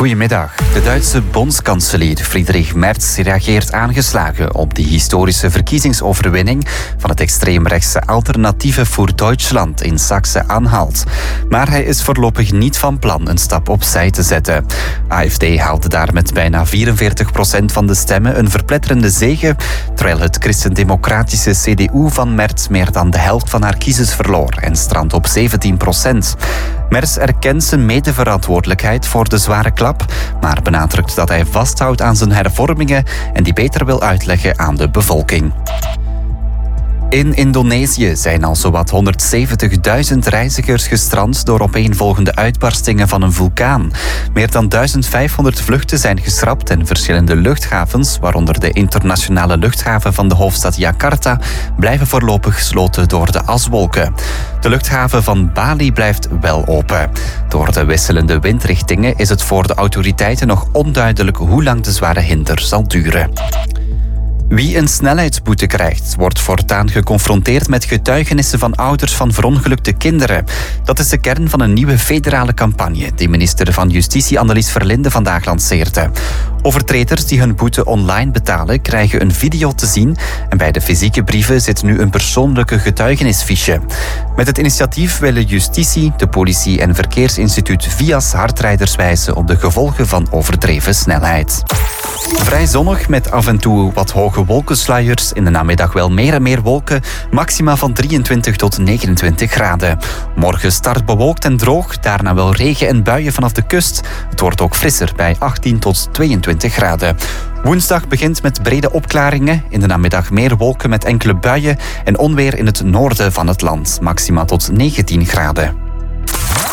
Goedemiddag. De Duitse bondskanselier Friedrich Merz reageert aangeslagen op de historische verkiezingsoverwinning van het extreemrechtse Alternatieve voor Deutschland in Sachsen-Anhalt. Maar hij is voorlopig niet van plan een stap opzij te zetten. AfD haalde daar met bijna 44% van de stemmen een verpletterende zege, terwijl het christendemocratische CDU van Merz meer dan de helft van haar kiezers verloor en strandt op 17%. Merz erkent zijn medeverantwoordelijkheid voor de zware klap, maar benadrukt dat hij vasthoudt aan zijn hervormingen en die beter wil uitleggen aan de bevolking. In Indonesië zijn al zowat 170.000 reizigers gestrand door opeenvolgende uitbarstingen van een vulkaan. Meer dan 1500 vluchten zijn geschrapt en verschillende luchthavens, waaronder de internationale luchthaven van de hoofdstad Jakarta, blijven voorlopig gesloten door de aswolken. De luchthaven van Bali blijft wel open. Door de wisselende windrichtingen is het voor de autoriteiten nog onduidelijk hoe lang de zware hinder zal duren. Wie een snelheidsboete krijgt, wordt voortaan geconfronteerd met getuigenissen van ouders van verongelukte kinderen. Dat is de kern van een nieuwe federale campagne die minister van Justitie Annelies Verlinde vandaag lanceerde. Overtreders die hun boete online betalen, krijgen een video te zien en bij de fysieke brieven zit nu een persoonlijke getuigenisfiche. Met het initiatief willen justitie, de politie en verkeersinstituut VIAS hardrijders wijzen op de gevolgen van overdreven snelheid. Vrij zonnig met af en toe wat hoge wolkensluiers. In de namiddag wel meer en meer wolken. Maxima van 23 tot 29 graden. Morgen start bewolkt en droog. Daarna wel regen en buien vanaf de kust. Het wordt ook frisser bij 18 tot 22 graden. Woensdag begint met brede opklaringen. In de namiddag meer wolken met enkele buien en onweer in het noorden van het land. Maxima tot 19 graden.